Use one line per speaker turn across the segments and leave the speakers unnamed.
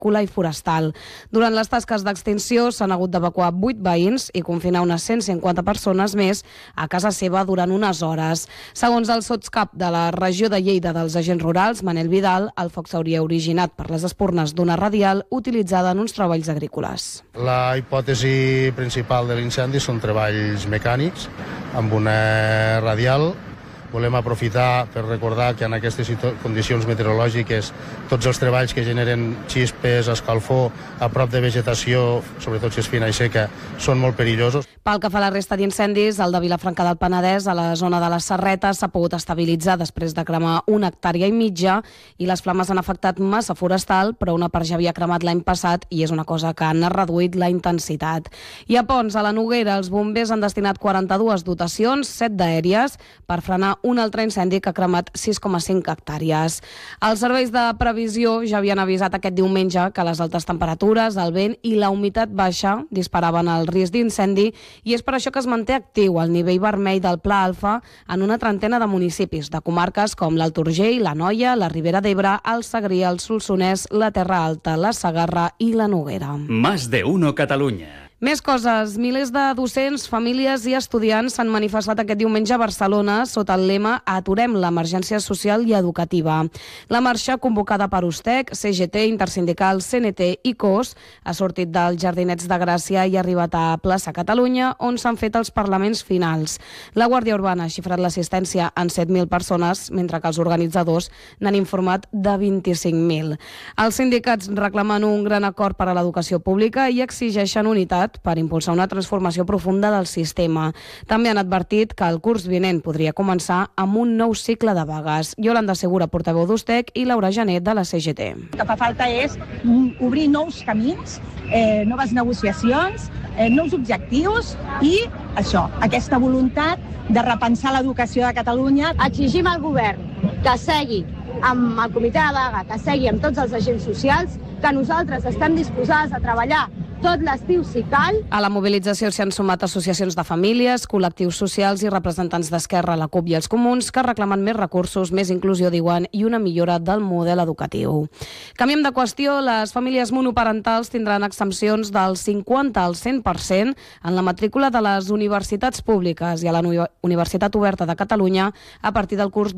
agrícola i forestal. Durant les tasques d'extinció s'han hagut d'evacuar 8 veïns i confinar unes 150 persones més a casa seva durant unes hores. Segons el sotscap de la regió de Lleida dels agents rurals, Manel Vidal, el foc s'hauria originat per les espurnes d'una radial utilitzada en uns treballs agrícoles.
La hipòtesi principal de l'incendi són treballs mecànics amb una radial. Volem aprofitar per recordar que en aquestes condicions meteorològiques tots els treballs que generen xispes, escalfor, a prop de vegetació, sobretot si és fina i seca, són molt perillosos.
Pel que fa a la resta d'incendis, el de Vilafranca del Penedès, a la zona de les Serretes, s'ha pogut estabilitzar després de cremar 1,5 hectàrees i les flames han afectat massa forestal, però una part ja havia cremat l'any passat i és una cosa que n'ha reduït la intensitat. I a Pons, a la Noguera, els bombers han destinat 42 dotacions, 7 d'aèries, per frenar un altre incendi que ha cremat 6,5 hectàrees. Els serveis de previsió ja havien avisat aquest diumenge que les altes temperatures, el vent i la humitat baixa disparaven el risc d'incendi i és per això que es manté actiu el nivell vermell del Pla Alfa en una trentena de municipis de comarques com l'Alt Urgell, l'Anoia, la Ribera d'Ebre, el Segrià, el Solsonès, la Terra Alta, la Segarra i la Noguera.
Más de uno Catalunya.
Més coses. Milers de docents, famílies i estudiants s'han manifestat aquest diumenge a Barcelona sota el lema Aturem l'emergència social i educativa. La marxa, convocada per USTEC, CGT, Intersindical, CNT i COS, ha sortit dels Jardinets de Gràcia i ha arribat a Plaça Catalunya, on s'han fet els parlaments finals. La Guàrdia Urbana ha xifrat l'assistència en 7.000 persones, mentre que els organitzadors n'han informat de 25.000. Els sindicats reclamen un gran acord per a l'educació pública i exigeixen unitat per impulsar una transformació profunda del sistema. També han advertit que el curs vinent podria començar amb un nou cicle de vagues. Iolanda Segura, portaveu d'USTEC, i Laura Genet, de la CGT.
El que fa falta és obrir nous camins, noves negociacions, nous objectius i això, aquesta voluntat de repensar l'educació de Catalunya.
Exigim al govern que segui amb el comitè de vaga, que segui amb tots els agents socials, que nosaltres estem disposades a treballar tot l'estiu si cal.
A la mobilització s'hi han sumat associacions de famílies, col·lectius socials i representants d'Esquerra, la CUP i els Comuns, que reclamen més recursos, més inclusió, diuen, i una millora del model educatiu. Canviem de qüestió. Les famílies monoparentals tindran exempcions del 50 al 100% en la matrícula de les universitats públiques i a la Universitat Oberta de Catalunya a partir del curs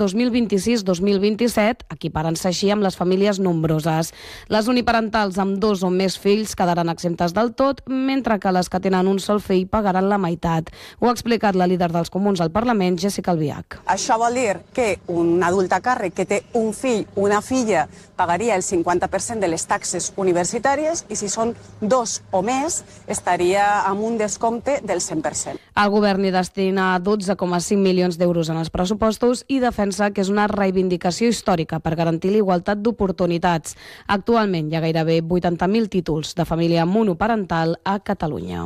2026-2027, equiparant-se així amb les famílies nombroses. Les uniparentals amb 2 o més fills quedaran exemptes del tot, mentre que les que tenen un sol fill pagaran la meitat. Ho ha explicat la líder dels Comuns al Parlament, Jéssica Albiach.
Això vol dir que un adult a càrrec que té un fill, una filla, pagaria el 50% de les taxes universitàries i si són 2 o més estaria amb un descompte del 100%.
El govern hi destina 12,5 milions d'euros en els pressupostos i defensa que és una reivindicació històrica per garantir l'igualtat d'oportunitats. Actualment hi ha gairebé 80.000 títols de família monoparental a Catalunya.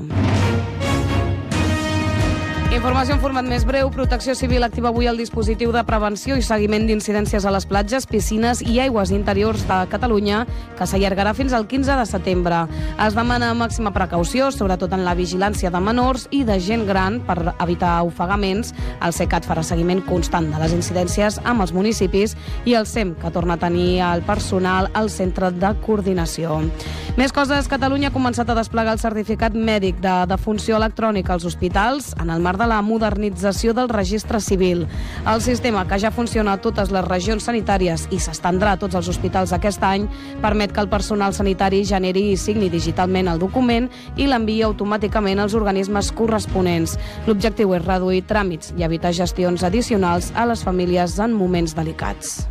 Informació en format més breu. Protecció Civil activa avui el dispositiu de prevenció i seguiment d'incidències a les platges, piscines i aigües interiors de Catalunya, que s'allargarà fins al 15 de setembre. Es demana màxima precaució, sobretot en la vigilància de menors i de gent gran, per evitar ofegaments. El CECAT farà seguiment constant de les incidències amb els municipis i el SEM, que torna a tenir el personal al centre de coordinació. Més coses. Catalunya ha començat a desplegar el certificat mèdic de defunció electrònica als hospitals en el marc de la modernització del registre civil. El sistema, que ja funciona a totes les regions sanitàries i s'estendrà a tots els hospitals aquest any, permet que el personal sanitari generi i signi digitalment el document i l'enviï automàticament als organismes corresponents. L'objectiu és reduir tràmits i evitar gestions addicionals a les famílies en moments delicats.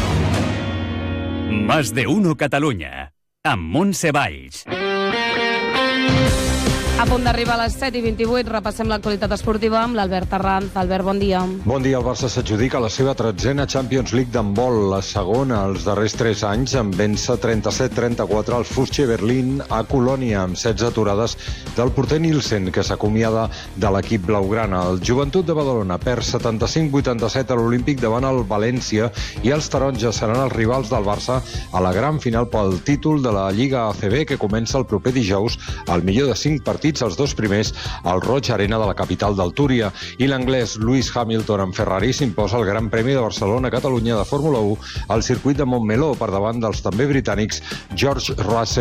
Más de uno Catalunya, amb Montse Valls.
A punt d'arribar a les 7:28, repassem l'actualitat esportiva amb l'Albert Arranz. Albert, bon dia.
Bon dia. El Barça s'adjudica la seva 13a Champions League d'handbol, la segona els darrers 3 anys, en vèncer 37-34 al Futsche Berlín a Colònia, amb 16 aturades del porter Nielsen, que s'acomiada de l'equip blaugrana. El Joventut de Badalona perd 75-87 a l'Olímpic davant el València i els taronges seran els rivals del Barça a la gran final pel títol de la Lliga ACB, que comença el proper dijous al millor de 5 partits partits, els dos primers al Roig Arena de la capital del Túria. I l'anglès Lewis Hamilton amb Ferrari s'imposa el Gran Premi de Barcelona-Catalunya de Fórmula 1 al circuit de Montmeló per davant dels també britànics George Russell